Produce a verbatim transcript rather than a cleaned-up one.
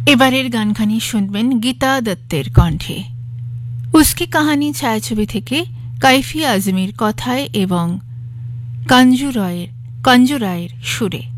এবারের গানখানি শুনবেন গীতা দত্তের কণ্ঠে। উসকি কাহানি ছায়াছবি থেকে কাইফি আজমির কথায় এবং কাঞ্জু রায়ের কাঞ্জু রায়ের সুরে।